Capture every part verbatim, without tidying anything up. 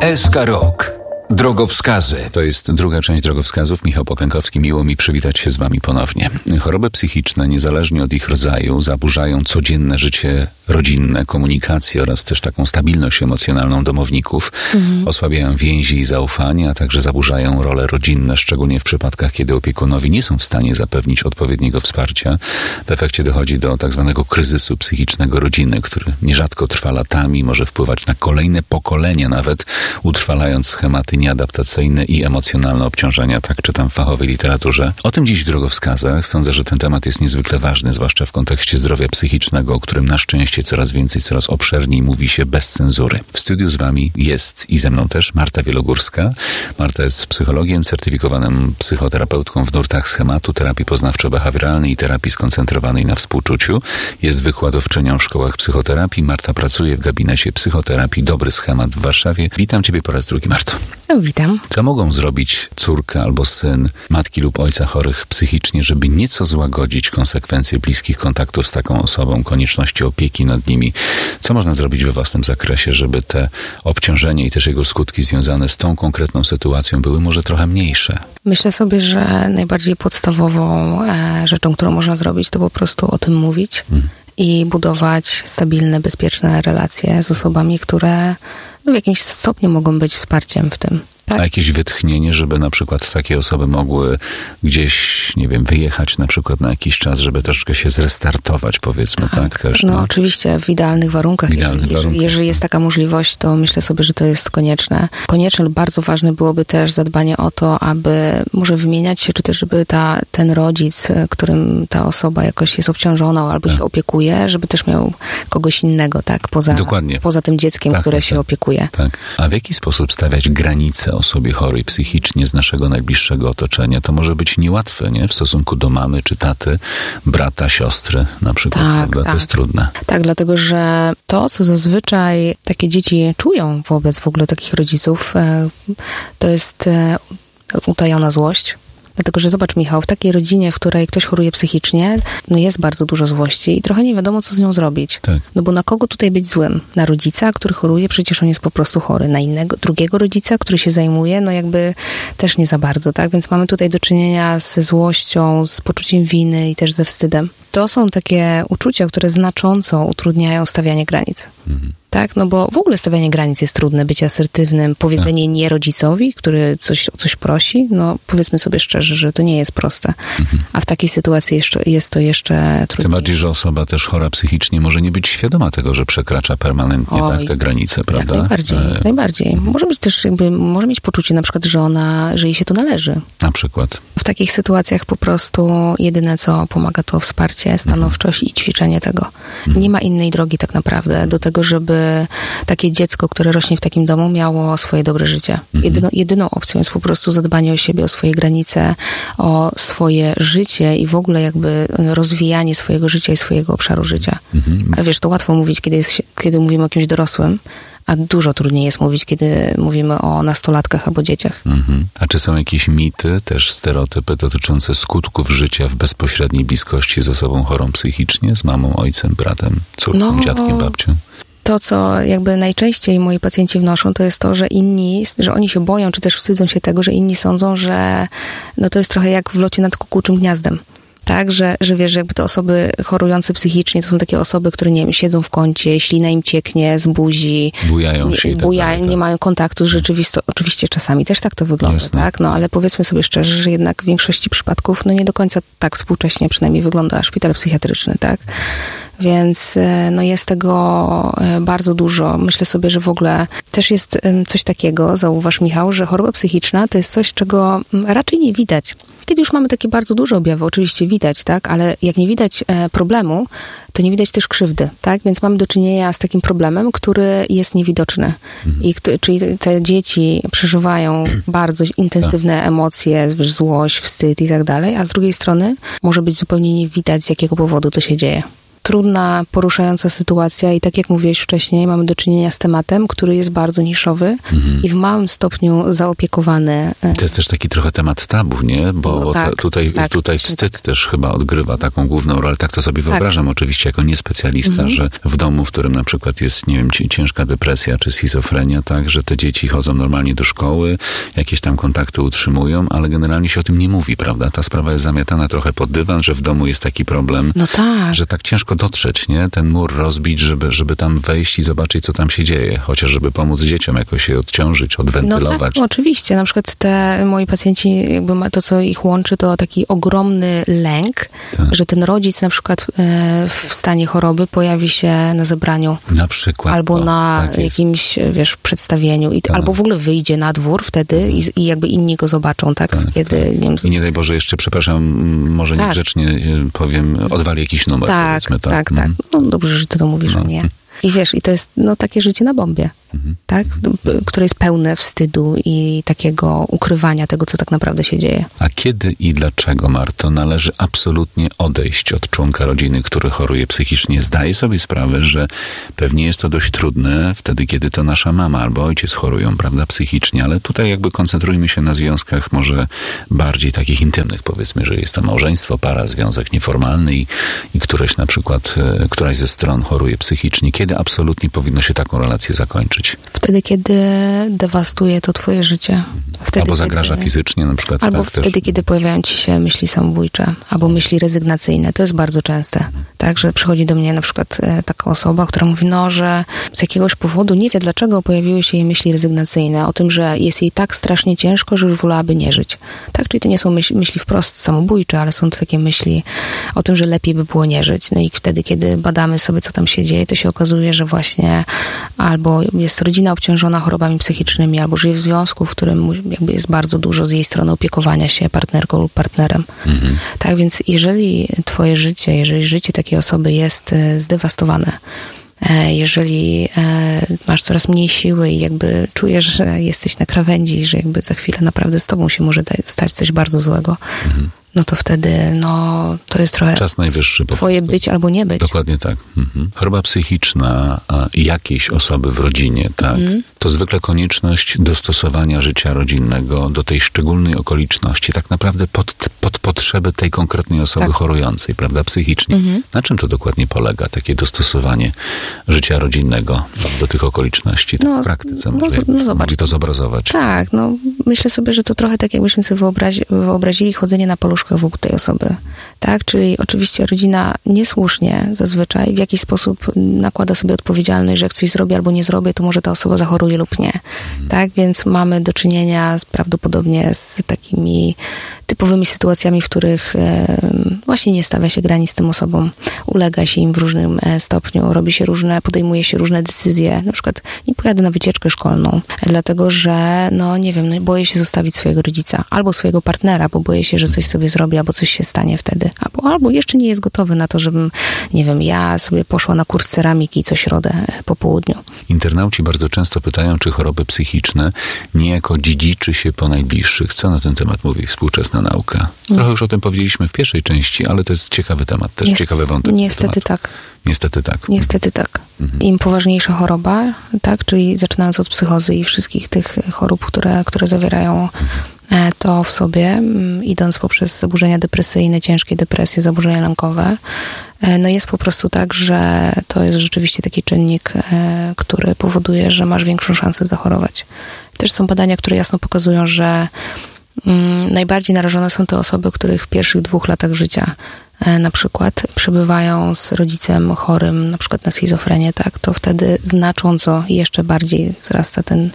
S K Rok. Drogowskazy. To jest druga część drogowskazów. Michał Poklękowski. Miło mi przywitać się z wami ponownie. Choroby psychiczne, niezależnie od ich rodzaju, zaburzają codzienne życie rodzinne, komunikację oraz też taką stabilność emocjonalną domowników. Mhm. Osłabiają więzi i zaufanie, a także zaburzają role rodzinne, szczególnie w przypadkach, kiedy opiekunowie nie są w stanie zapewnić odpowiedniego wsparcia. W efekcie dochodzi do tak zwanego kryzysu psychicznego rodziny, który nierzadko trwa latami, może wpływać na kolejne pokolenia, nawet utrwalając schematy nieadaptacyjne i emocjonalne obciążenia, tak czytam w fachowej literaturze. O tym dziś w drogowskazach. Sądzę, że ten temat jest niezwykle ważny, zwłaszcza w kontekście zdrowia psychicznego, o którym na szczęście coraz więcej, coraz obszerniej mówi się bez cenzury. W studiu z wami jest i ze mną też Marta Wielogórska. Marta jest psychologiem, certyfikowanym psychoterapeutką w nurtach schematu, terapii poznawczo-behawioralnej i terapii skoncentrowanej na współczuciu. Jest wykładowczynią w szkołach psychoterapii. Marta pracuje w gabinecie psychoterapii Dobry Schemat w Warszawie. Witam ciebie po raz drugi, Marto. No, witam. Co mogą zrobić córka albo syn matki lub ojca chorych psychicznie, żeby nieco złagodzić konsekwencje bliskich kontaktów z taką osobą, konieczności opieki nad nimi? Co można zrobić we własnym zakresie, żeby te obciążenie i też jego skutki związane z tą konkretną sytuacją były może trochę mniejsze? Myślę sobie, że najbardziej podstawową e, rzeczą, którą można zrobić, to po prostu o tym mówić hmm. i budować stabilne, bezpieczne relacje z osobami, które no, w jakimś stopniu mogą być wsparciem w tym. Tak? A jakieś wytchnienie, żeby na przykład takie osoby mogły gdzieś, nie wiem, wyjechać na przykład na jakiś czas, żeby troszeczkę się zrestartować, powiedzmy, tak? tak też, no, no oczywiście w idealnych warunkach. W idealnych jeżeli, warunkach. jeżeli jest taka możliwość, to myślę sobie, że to jest konieczne. Konieczne, bardzo ważne byłoby też zadbanie o to, aby może wymieniać się, czy też żeby ta, ten rodzic, którym ta osoba jakoś jest obciążona albo tak. się opiekuje, żeby też miał kogoś innego, tak? Poza, Dokładnie. poza tym dzieckiem, tak, które tak, się tak. opiekuje. Tak. A w jaki sposób stawiać granice osobie chorej psychicznie z naszego najbliższego otoczenia? To może być niełatwe, nie? W stosunku do mamy czy taty, brata, siostry na przykład. Tak, prawda? tak. To jest trudne. Tak, dlatego, że to, co zazwyczaj takie dzieci czują wobec w ogóle takich rodziców, to jest utajona złość. Dlatego, że zobacz, Michał, w takiej rodzinie, w której ktoś choruje psychicznie, no jest bardzo dużo złości i trochę nie wiadomo, co z nią zrobić. Tak. No bo na kogo tutaj być złym? Na rodzica, który choruje, przecież on jest po prostu chory. Na innego, drugiego rodzica, który się zajmuje, no jakby też nie za bardzo, tak? Więc mamy tutaj do czynienia ze złością, z poczuciem winy i też ze wstydem. To są takie uczucia, które znacząco utrudniają stawianie granic. Mhm. Tak, no bo w ogóle stawianie granic jest trudne, być asertywnym, powiedzenie nie rodzicowi, który coś, o coś prosi, no powiedzmy sobie szczerze, że to nie jest proste. Mhm. A w takiej sytuacji jeszcze, jest to jeszcze trudniej. Tym bardziej, że osoba też chora psychicznie może nie być świadoma tego, że przekracza permanentnie Oj, tak, te granice, prawda? Jak najbardziej, e... najbardziej. Mhm. Może być też jakby, może mieć poczucie na przykład, że ona, że jej się to należy. Na przykład. W takich sytuacjach po prostu jedyne, co pomaga, to wsparcie, stanowczość mhm. i ćwiczenie tego. Mhm. Nie ma innej drogi tak naprawdę do tego, żeby takie dziecko, które rośnie w takim domu, miało swoje dobre życie. Mhm. Jedyną, jedyną opcją jest po prostu zadbanie o siebie, o swoje granice, o swoje życie i w ogóle jakby rozwijanie swojego życia i swojego obszaru życia. Mhm. A wiesz, to łatwo mówić, kiedy, jest, kiedy mówimy o kimś dorosłym, a dużo trudniej jest mówić, kiedy mówimy o nastolatkach albo dzieciach. Mhm. A czy są jakieś mity, też stereotypy dotyczące skutków życia w bezpośredniej bliskości z osobą chorą psychicznie, z mamą, ojcem, bratem, córką, no, dziadkiem, babcią? To, co jakby najczęściej moi pacjenci wnoszą, to jest to, że inni, że oni się boją, czy też wstydzą się tego, że inni sądzą, że no to jest trochę jak w locie nad kukułczym gniazdem. Tak, że, że wiesz, że jakby te osoby chorujące psychicznie to są takie osoby, które nie wiem, siedzą w kącie, ślina im cieknie z buzi, bujają się nie, i tak buja, dalej, tak. nie mają kontaktu z rzeczywistością. Oczywiście czasami też tak to wygląda, Jasne. tak? No ale powiedzmy sobie szczerze, że jednak w większości przypadków no nie do końca tak współcześnie przynajmniej wygląda szpital psychiatryczny, tak? Więc no jest tego bardzo dużo. Myślę sobie, że w ogóle też jest coś takiego, zauważ Michał, że choroba psychiczna to jest coś, czego raczej nie widać. Kiedy już mamy takie bardzo duże objawy, oczywiście widać, tak, ale jak nie widać problemu, to nie widać też krzywdy, tak? Więc mamy do czynienia z takim problemem, który jest niewidoczny. Mhm. I, czyli te dzieci przeżywają bardzo intensywne tak. emocje, złość, wstyd i tak dalej, a z drugiej strony może być zupełnie nie widać, z jakiego powodu to się dzieje. trudna, poruszająca sytuacja i tak jak mówiłeś wcześniej, mamy do czynienia z tematem, który jest bardzo niszowy mhm. i w małym stopniu zaopiekowany. To jest też taki trochę temat tabu, nie? Bo no, tak, tutaj, tak, tutaj wstyd tak. też chyba odgrywa taką główną rolę. Tak to sobie tak. wyobrażam oczywiście jako niespecjalista, mhm. że w domu, w którym na przykład jest, nie wiem, ciężka depresja czy schizofrenia, tak, że te dzieci chodzą normalnie do szkoły, jakieś tam kontakty utrzymują, ale generalnie się o tym nie mówi, prawda? Ta sprawa jest zamiatana trochę pod dywan, że w domu jest taki problem, no tak. że tak ciężko dotrzeć, nie? Ten mur rozbić, żeby, żeby tam wejść i zobaczyć, co tam się dzieje. Chociaż żeby pomóc dzieciom jakoś się odciążyć, odwentylować. No tak, oczywiście. Na przykład te moi pacjenci, jakby to, co ich łączy, to taki ogromny lęk, tak. że ten rodzic na przykład w stanie choroby pojawi się na zebraniu. Na przykład. Albo to, na tak jakimś, wiesz, przedstawieniu. I, tak. Albo w ogóle wyjdzie na dwór wtedy mhm. i, i jakby inni go zobaczą, tak? tak Kiedy, tak. Nie wiem, I nie daj Boże, jeszcze, przepraszam, może tak. niegrzecznie powiem, odwali jakiś numer, tak, powiedzmy. Tak, tak, tak. No dobrze, że ty to mówisz, no. a nie. I wiesz, i to jest no takie życie na bombie, mhm. tak? Które jest pełne wstydu i takiego ukrywania tego, co tak naprawdę się dzieje. A kiedy i dlaczego, Marto, należy absolutnie odejść od członka rodziny, który choruje psychicznie? Zdaję sobie sprawę, że pewnie jest to dość trudne wtedy, kiedy to nasza mama albo ojciec chorują, prawda, psychicznie, ale tutaj jakby koncentrujmy się na związkach może bardziej takich intymnych, powiedzmy, że jest to małżeństwo, para, związek nieformalny i, i któreś na przykład, któraś ze stron choruje psychicznie. Kiedy absolutnie powinno się taką relację zakończyć? Wtedy, kiedy dewastuje to twoje życie. Wtedy, albo zagraża kiedy, fizycznie na przykład. Albo tak, wtedy, też. kiedy pojawiają ci się myśli samobójcze, albo myśli rezygnacyjne. To jest bardzo częste. Tak, że przychodzi do mnie na przykład taka osoba, która mówi, no, że z jakiegoś powodu nie wie, dlaczego pojawiły się jej myśli rezygnacyjne. O tym, że jest jej tak strasznie ciężko, że już wolałaby nie żyć. Tak, czyli to nie są myśli, myśli wprost samobójcze, ale są to takie myśli o tym, że lepiej by było nie żyć. No i wtedy, kiedy badamy sobie, co tam się dzieje, to się okazuje, że właśnie albo jest rodzina obciążona chorobami psychicznymi, albo żyje w związku, w którym jakby jest bardzo dużo z jej strony opiekowania się partnerką lub partnerem. Mhm. Tak, więc jeżeli twoje życie, jeżeli życie takiej osoby jest zdewastowane, jeżeli masz coraz mniej siły i jakby czujesz, że jesteś na krawędzi, że jakby za chwilę naprawdę z tobą się może stać coś bardzo złego, mhm. no to wtedy, no, to jest trochę czas najwyższy. Twoje być albo nie być. Dokładnie tak. Mhm. Choroba psychiczna a jakiejś osoby w rodzinie, tak, mhm. to zwykle konieczność dostosowania życia rodzinnego do tej szczególnej okoliczności, tak naprawdę pod, pod potrzeby tej konkretnej osoby tak. chorującej, prawda, psychicznie. Mhm. Na czym to dokładnie polega, takie dostosowanie życia rodzinnego do tych okoliczności, tak, no, w praktyce? No, może no, zobacz. Mogli to zobrazować. Tak, no, myślę sobie, że to trochę tak, jakbyśmy sobie wyobrazi, wyobrazili chodzenie na paluszkach wokół tej osoby. Tak, czyli oczywiście rodzina niesłusznie zazwyczaj w jakiś sposób nakłada sobie odpowiedzialność, że jak coś zrobię albo nie zrobię, to może ta osoba zachoruje lub nie. Mhm. Tak, więc mamy do czynienia z, prawdopodobnie z takimi typowymi sytuacjami, w których e, właśnie nie stawia się granic tym osobom, ulega się im w różnym e, stopniu, robi się różne, podejmuje się różne decyzje. Na przykład nie pojadę na wycieczkę szkolną, dlatego że, no nie wiem, no, boję się zostawić swojego rodzica albo swojego partnera, bo boję się, że coś sobie zrobi, albo coś się stanie wtedy. Albo, albo jeszcze nie jest gotowy na to, żebym, nie wiem, ja sobie poszła na kurs ceramiki co środę po południu. Internauci bardzo często pytają, czy choroby psychiczne niejako dziedziczy się po najbliższych. Co na ten temat mówi współczesna nauka? Trochę już o tym powiedzieliśmy w pierwszej części, ale to jest ciekawy temat, też Niestety, ciekawy wątek. Niestety tak. Niestety tak. Niestety tak. Mhm. Im poważniejsza choroba, tak, czyli zaczynając od psychozy i wszystkich tych chorób, które, które zawierają to w sobie, idąc poprzez zaburzenia depresyjne, ciężkie depresje, zaburzenia lękowe, no jest po prostu tak, że to jest rzeczywiście taki czynnik, który powoduje, że masz większą szansę zachorować. Też są badania, które jasno pokazują, że najbardziej narażone są te osoby, których w pierwszych dwóch latach życia na przykład przebywają z rodzicem chorym, na przykład na schizofrenię, tak, to wtedy znacząco jeszcze bardziej wzrasta ten,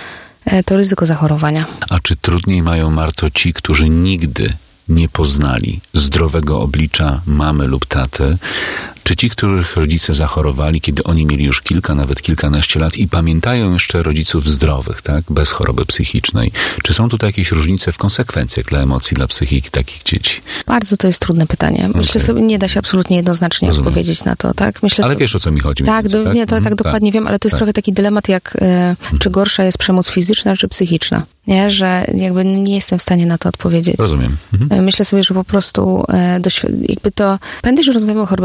to ryzyko zachorowania. A czy trudniej mają, Marto, ci, którzy nigdy nie poznali zdrowego oblicza mamy lub taty, czy ci, których rodzice zachorowali, kiedy oni mieli już kilka, nawet kilkanaście lat i pamiętają jeszcze rodziców zdrowych, tak, bez choroby psychicznej? Czy są tutaj jakieś różnice w konsekwencjach dla emocji, dla psychiki takich dzieci? Bardzo to jest trudne pytanie. Myślę okay. sobie, nie da się absolutnie jednoznacznie Rozumiem. odpowiedzieć na to, tak? Myślę, ale wiesz, o co mi chodzi. Tak, do, tak? nie, to mhm, tak dokładnie tak. wiem, ale to jest tak. trochę taki dylemat, jak e, mhm. czy gorsza jest przemoc fizyczna, czy psychiczna. Nie, że jakby nie jestem w stanie na to odpowiedzieć. Rozumiem. Mhm. Myślę sobie, że po prostu e, doświ- jakby to, pamiętaj, że rozmawiamy o chorobach psychicznych.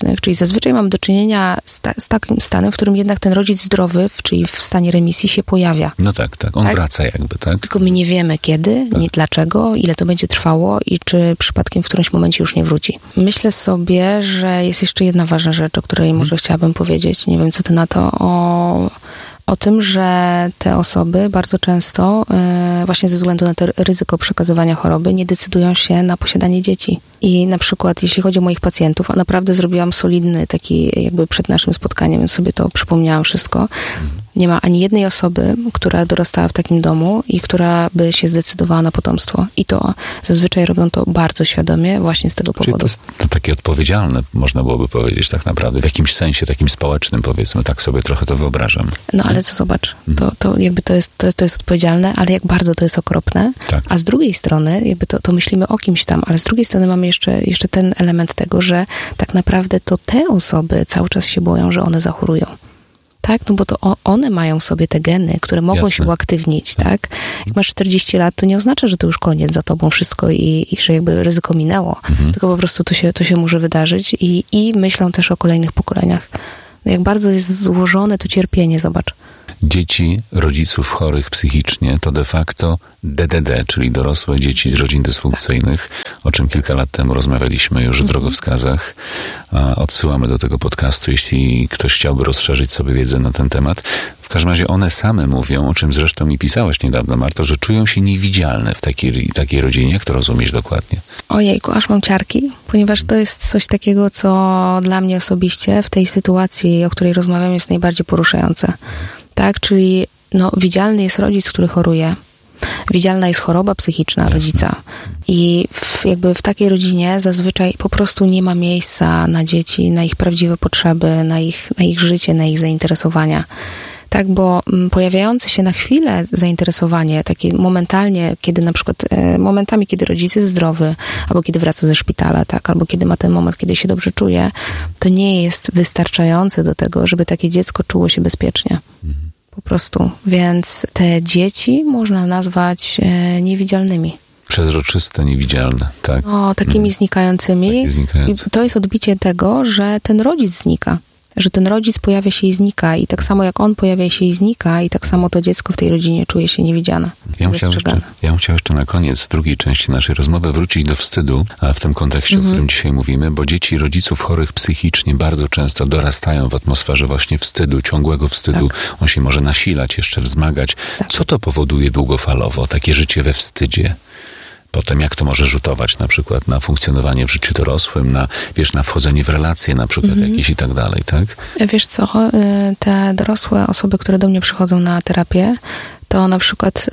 psychiatrycznych, czyli zazwyczaj mam do czynienia z, ta, z takim stanem, w którym jednak ten rodzic zdrowy, czyli w stanie remisji się pojawia. No tak, tak. On tak? wraca jakby, tak? Tylko my nie wiemy kiedy, tak. nie dlaczego, ile to będzie trwało i czy przypadkiem w którymś momencie już nie wróci. Myślę sobie, że jest jeszcze jedna ważna rzecz, o której może hmm. chciałabym powiedzieć. Nie wiem, co ty na to, o... O tym, że te osoby bardzo często yy, właśnie ze względu na to ryzyko przekazywania choroby nie decydują się na posiadanie dzieci. I na przykład jeśli chodzi o moich pacjentów, a naprawdę zrobiłam solidny taki jakby przed naszym spotkaniem, sobie to przypomniałam wszystko. Nie ma ani jednej osoby, która dorastała w takim domu i która by się zdecydowała na potomstwo. I to zazwyczaj robią to bardzo świadomie właśnie z tego Czyli powodu. To jest to takie odpowiedzialne, można byłoby powiedzieć tak naprawdę, w jakimś sensie takim społecznym, powiedzmy, tak sobie trochę to wyobrażam. No ale co zobacz, to, to jakby to jest, to jest, to jest odpowiedzialne, ale jak bardzo to jest okropne. Tak. A z drugiej strony, jakby to, to myślimy o kimś tam, ale z drugiej strony mamy jeszcze, jeszcze ten element tego, że tak naprawdę to te osoby cały czas się boją, że one zachorują. Tak, no bo to one mają w sobie te geny, które mogą Jasne. się uaktywnić, tak? Jak masz czterdzieści lat, to nie oznacza, że to już koniec, za tobą wszystko i, i że jakby ryzyko minęło. Mhm. Tylko po prostu to się, to się może wydarzyć i, i myślą też o kolejnych pokoleniach. No jak bardzo jest złożone to cierpienie, zobacz. Dzieci rodziców chorych psychicznie to de facto D D D, czyli dorosłe dzieci z rodzin dysfunkcyjnych, o czym kilka lat temu rozmawialiśmy już w drogowskazach. Odsyłamy do tego podcastu, jeśli ktoś chciałby rozszerzyć sobie wiedzę na ten temat. W każdym razie one same mówią, o czym zresztą mi pisałaś niedawno, Marto, że czują się niewidzialne w takiej, takiej rodzinie. Jak to rozumiesz dokładnie? Ojejku, aż mam ciarki, ponieważ to jest coś takiego, co dla mnie osobiście w tej sytuacji, o której rozmawiam, jest najbardziej poruszające. Tak, czyli no, widzialny jest rodzic, który choruje. Widzialna jest choroba psychiczna Jasne. rodzica. I w, jakby w takiej rodzinie zazwyczaj po prostu nie ma miejsca na dzieci, na ich prawdziwe potrzeby, na ich, na ich życie, na ich zainteresowania. Tak, bo pojawiające się na chwilę zainteresowanie, takie momentalnie, kiedy na przykład, e, momentami, kiedy rodzic jest zdrowy, albo kiedy wraca ze szpitala, tak, albo kiedy ma ten moment, kiedy się dobrze czuje, to nie jest wystarczające do tego, żeby takie dziecko czuło się bezpiecznie. Mhm. Po prostu. Więc te dzieci można nazwać e, niewidzialnymi. Przezroczyste, niewidzialne, tak. O, takimi mhm. znikającymi. Takie znikające. I to jest odbicie tego, że ten rodzic znika. Że ten rodzic pojawia się i znika i tak samo jak on pojawia się i znika i tak samo to dziecko w tej rodzinie czuje się niewidziane. Ja bym chciał jeszcze, ja bym chciał jeszcze na koniec drugiej części naszej rozmowy wrócić do wstydu, a w tym kontekście, mm-hmm. o którym dzisiaj mówimy, bo dzieci rodziców chorych psychicznie bardzo często dorastają w atmosferze właśnie wstydu, ciągłego wstydu. Tak. On się może nasilać, jeszcze wzmagać. Tak. Co to powoduje długofalowo, takie życie we wstydzie? Potem jak to może rzutować na przykład na funkcjonowanie w życiu dorosłym, na, wiesz, na wchodzenie w relacje na przykład mm-hmm. jakieś i tak dalej, tak? Wiesz co, te dorosłe osoby, które do mnie przychodzą na terapię, to na przykład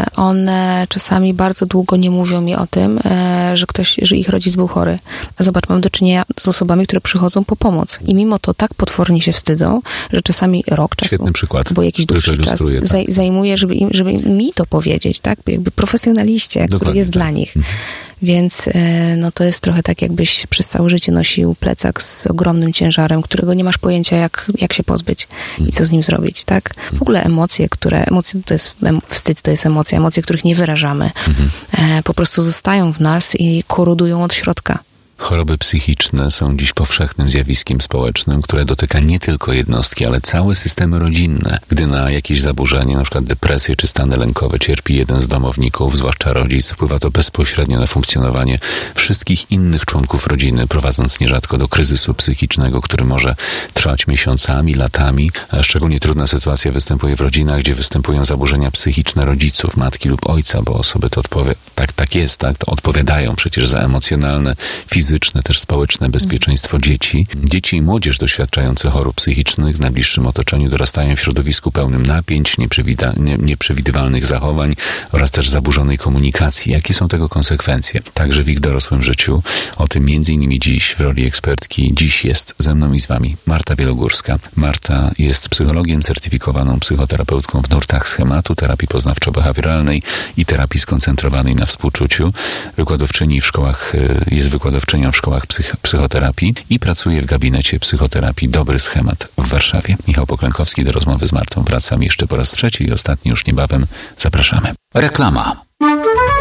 one czasami bardzo długo nie mówią mi o tym, że ktoś, że ich rodzic był chory. A zobacz, mam do czynienia z osobami, które przychodzą po pomoc. I mimo to tak potwornie się wstydzą, że czasami rok czasu, Świetny przykład, albo jakiś dłuższy czas tak. zaj, zajmuje, żeby, im, żeby mi to powiedzieć, tak? Jakby profesjonaliście, Dokładnie, który jest tak. dla nich. Mhm. Więc no to jest trochę tak, jakbyś przez całe życie nosił plecak z ogromnym ciężarem, którego nie masz pojęcia, jak, jak się pozbyć i co z nim zrobić, tak? W ogóle emocje, które, emocje to jest, wstyd to jest emocja, emocje, których nie wyrażamy, mhm. po prostu zostają w nas i korodują od środka. Choroby psychiczne są dziś powszechnym zjawiskiem społecznym, które dotyka nie tylko jednostki, ale całe systemy rodzinne. Gdy na jakieś zaburzenie, na przykład depresję czy stany lękowe cierpi jeden z domowników, zwłaszcza rodzic, wpływa to bezpośrednio na funkcjonowanie wszystkich innych członków rodziny, prowadząc nierzadko do kryzysu psychicznego, który może trwać miesiącami, latami. A szczególnie trudna sytuacja występuje w rodzinach, gdzie występują zaburzenia psychiczne rodziców, matki lub ojca, bo osoby te odpowie- tak, tak jest, tak, to odpowiadają przecież za emocjonalne, fizyczne, też społeczne bezpieczeństwo dzieci. Dzieci i młodzież doświadczające chorób psychicznych w najbliższym otoczeniu dorastają w środowisku pełnym napięć, nieprzewida- nie, nieprzewidywalnych zachowań oraz też zaburzonej komunikacji. Jakie są tego konsekwencje? Także w ich dorosłym życiu. O tym między innymi dziś w roli ekspertki. Dziś jest ze mną i z wami Marta Wielogórska. Marta jest psychologiem, certyfikowaną psychoterapeutką w nurtach schematu, terapii poznawczo-behawioralnej i terapii skoncentrowanej na współczuciu. Wykładowczyni w szkołach, jest wykładowczynią w szkołach psych- psychoterapii i pracuje w gabinecie psychoterapii Dobry Schemat w Warszawie. Michał Poklękowski, do rozmowy z Martą wracam jeszcze po raz trzeci i ostatni już niebawem. Zapraszamy. Reklama.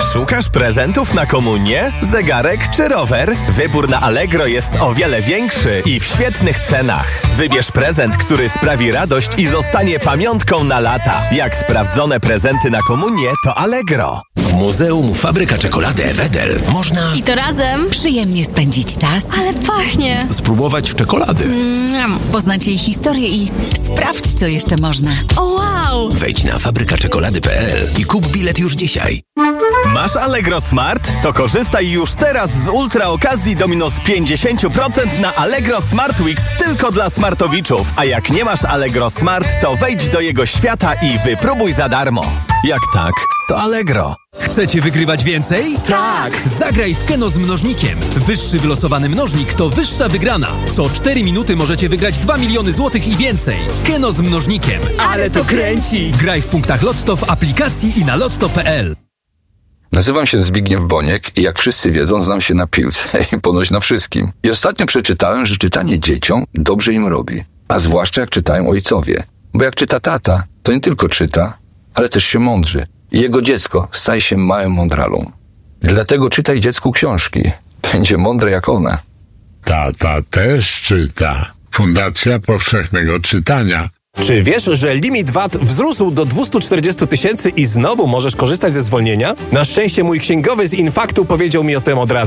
Szukasz prezentów na komunię? Zegarek czy rower? Wybór na Allegro jest o wiele większy i w świetnych cenach. Wybierz prezent, który sprawi radość i zostanie pamiątką na lata. Jak sprawdzone prezenty na komunię, to Allegro. W Muzeum Fabryka Czekolady Ewedel można... I to razem Przyjemnie spędzić czas. ale pachnie. spróbować czekolady. Mm. Poznać jej historię i sprawdź, co jeszcze można. O wow! Wejdź na fabryka czekolady kropka p l i kup bilet już dzisiaj. Masz Allegro Smart? To korzystaj już teraz z ultra okazji do minus pięćdziesiąt procent na Allegro Smart Weeks tylko dla smartowiczów. A jak nie masz Allegro Smart, to wejdź do jego świata i wypróbuj za darmo. Jak tak, to Allegro. Chcecie wygrywać więcej? Tak! Zagraj w Keno z mnożnikiem. Wyższy wylosowany mnożnik to wyższa wygrana. Co cztery minuty możecie wygrać dwa miliony złotych i więcej. Keno z mnożnikiem. Ale to kręci! Graj w punktach Lotto w aplikacji i na lotto kropka p l. Nazywam się Zbigniew Boniek i jak wszyscy wiedzą, znam się na piłce i ponoć na wszystkim. I ostatnio przeczytałem, że czytanie dzieciom dobrze im robi. A zwłaszcza jak czytają ojcowie. Bo jak czyta tata, to nie tylko czyta, ale też się mądrzy. I jego dziecko staje się małym mądralą. Dlatego czytaj dziecku książki. Będzie mądre jak ona. Tata też czyta. Fundacja Powszechnego Czytania. Czy wiesz, że limit V A T wzrósł do dwieście czterdzieści tysięcy i znowu możesz korzystać ze zwolnienia? Na szczęście mój księgowy z Infaktu powiedział mi o tym od razu.